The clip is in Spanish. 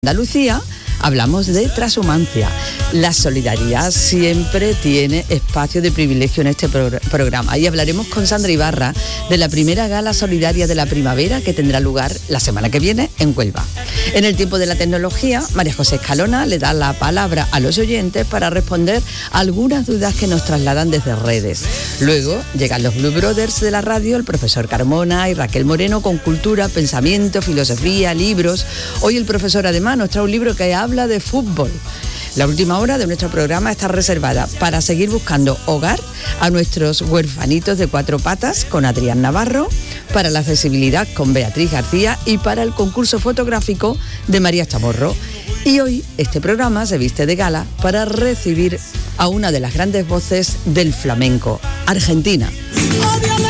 Andalucía, hablamos de transhumancia. La solidaridad siempre tiene espacio de privilegio en este programa. Y hablaremos con Sandra Ibarra de la primera gala solidaria de la primavera que tendrá lugar la semana que viene en Huelva. En el tiempo de la tecnología, María José Escalona le da la palabra a los oyentes para responder algunas dudas que nos trasladan desde redes. Luego llegan los Blue Brothers de la radio, el profesor Carmona y Raquel Moreno con cultura, pensamiento, filosofía, libros. Hoy el profesor además nos trae un libro que habla de fútbol. La última hora de nuestro programa está reservada para seguir buscando hogar a nuestros huerfanitos de cuatro patas con Adrián Navarro, para la accesibilidad con Beatriz García y para el concurso fotográfico de María Chamorro. Y hoy este programa se viste de gala para recibir a una de las grandes voces del flamenco, Argentina.